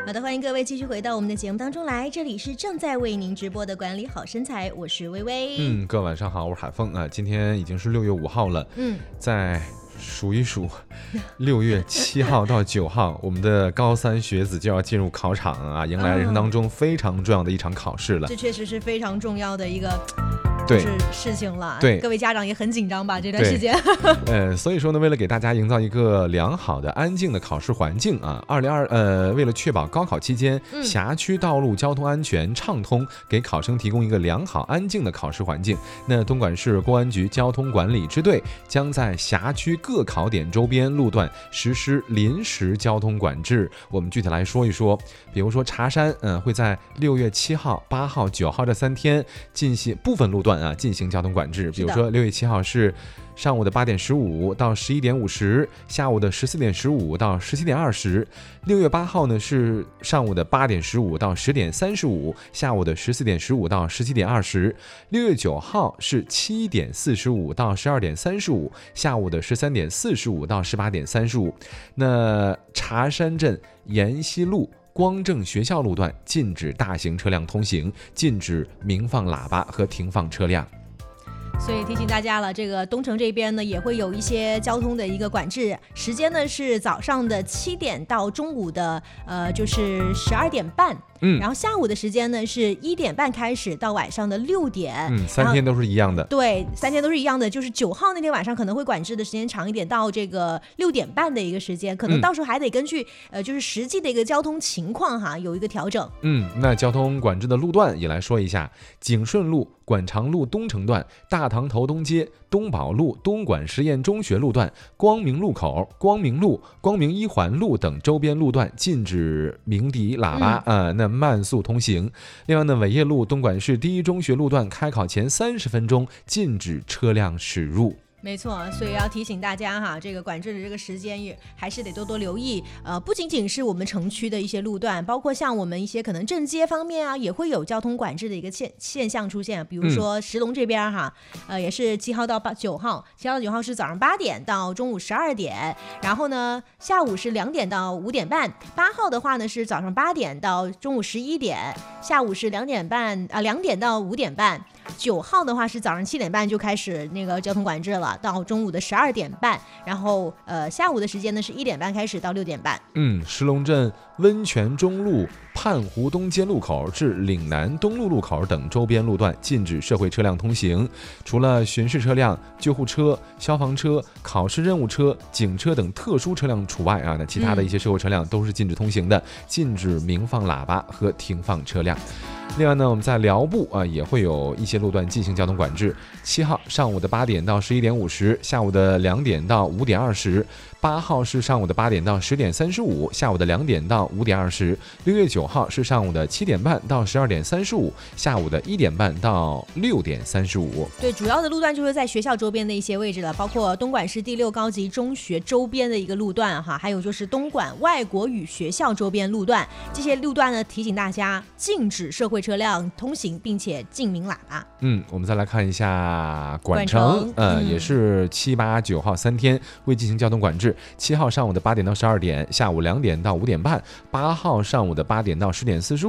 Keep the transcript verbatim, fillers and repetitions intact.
好的，欢迎各位继续回到我们的节目当中来，这里是正在为您直播的管理好身材，我是微微。 嗯，各位晚上好，我是海峰啊。今天已经是六月五号了，嗯，在数一数，六月七号到九号，我们的高三学子就要进入考场啊，迎来人生当中非常重要的一场考试了。 这确实是非常重要的一个。 对， 就是事情了， 对， 各位家长也很紧张吧？这段时间， 呃，所以说呢，为了给大家营造一个良好的、安静的考试环境啊，二零二呃，为了确保高考期间、嗯、辖区道路交通安全畅通，给考生提供一个良好、安静的考试环境，那东莞市公安局交通管理支队将在辖区各考点周边路段实施临时交通管制。我们具体来说一说，比如说茶山，嗯、呃，会在六月七号、八号、九号这三天进行部分路段。啊，进行交通管制，比如说六月七号是上午的八点十五到十一点五十，下午的十四点十五到十七点二十。六月八号呢是上午的八点十五到十点三十五，下午的十四点十五到十七点二十。六月九号是七点四十五到十二点三十五，下午的十三点四十五到十八点三十五。那茶山镇沿溪路光正学校路段禁止大型车辆通行，禁止鸣放喇叭和停放车辆。 所以提醒大家了，这个东城这边呢也会有一些交通的一个管制，时间呢是早上的七点到中午的呃就是十二点半。嗯，然后下午的时间呢是一点半开始到晚上的六点， 嗯，三天都是一样的。 对，三天都是一样的，就是九号那天晚上可能会管制的时间长一点，到这个六点半的一个时间，可能到时候还得根据、嗯、呃就是实际的一个交通情况哈有一个调整。 嗯，那交通管制的路段也来说一下：景顺路、馆场路东城段、大塘头东街、东宝路、东莞实验中学路段、光明路口、光明路、光明一环路等周边路段禁止鸣笛喇叭，嗯、呃，那慢速通行。另外呢，伟业路东莞市第一中学路段开考前三十分钟禁止车辆驶入。 没错，所以要提醒大家哈，这个管制的这个时间也还是得多多留意。呃，不仅仅是我们城区的一些路段，包括像我们一些可能镇街方面啊，也会有交通管制的一个现现象出现。比如说石龙这边哈，呃，也是七号到八九号，七号到九号是早上八点到中午十二点，然后呢下午是两点到五点半。八号的话呢是早上八点到中午十一点，下午是两点半啊两点到五点半。九号的话是早上七点半就开始那个交通管制了，到中午的十二点半，然后呃下午的时间呢是一点半开始到六点半。 嗯，石龙镇温泉中路畔湖东街路口至岭南东路路口等周边路段禁止社会车辆通行，除了巡视车辆、救护车、消防车、考试任务车、警车等特殊车辆除外啊，那其他的一些社会车辆都是禁止通行的，嗯、禁止鸣放喇叭和停放车辆。另外呢，我们在辽埠啊也会有一些路段进行交通管制。七号上午的八点到十一点五十，下午的两点到五点二十。八号是上午的八点到十点三十五，下午的两点到五点二十。六月九号是上午的七点半到十二点三十五，下午的一点半到六点三十五。 对，主要的路段就是在学校周边的一些位置了，包括东莞市第六高级中学周边的一个路段哈，还有就是东莞外国语学校周边路段。这些路段呢，提醒大家禁止社会车辆通行，并且禁鸣喇叭。 嗯，我们再来看一下莞城，呃、嗯，也是七八九号三天会进行交通管制。七号上午的八点到十二点，下午两点到五点半；八号上午的八点到十点四十五。